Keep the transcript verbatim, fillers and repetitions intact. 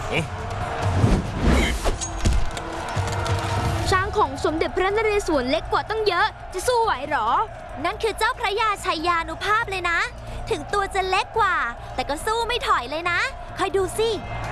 ช้างของสมเด็จพระนเรศวรเล็กกว่าตั้งเยอะจะสู้ไหวหรอนั่นคือเจ้าพระยาชัยยานุภาพเลยนะถึงตัวจะเล็กกว่าแต่ก็สู้ไม่ถอยเลยนะคอยดูสิ